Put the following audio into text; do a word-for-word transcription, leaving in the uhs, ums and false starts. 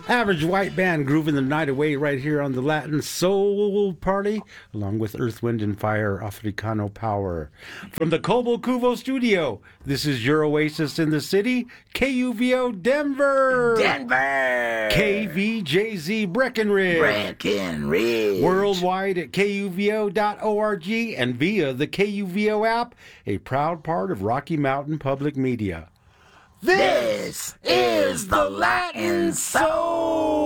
Average White Band grooving the night away right here on the Latin Soul Party, along with Earth, Wind, and Fire, Africano Power. From the Cobo Cuvo studio, this is your oasis in the city, K U V O Denver. Denver. K V J Z Breckenridge. Breckenridge. Worldwide at K U V O dot org and via the K U V O app, a proud part of Rocky Mountain Public Media. This is the Latin Soul.